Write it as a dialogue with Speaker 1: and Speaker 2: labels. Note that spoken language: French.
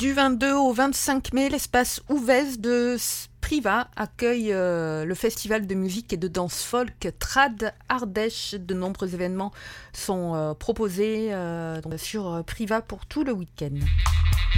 Speaker 1: Du 22 au 25 mai, l'espace Ouvèze de Priva accueille le festival de musique et de danse folk Trad Ardèche. De nombreux événements sont proposés sur Priva pour tout le week-end.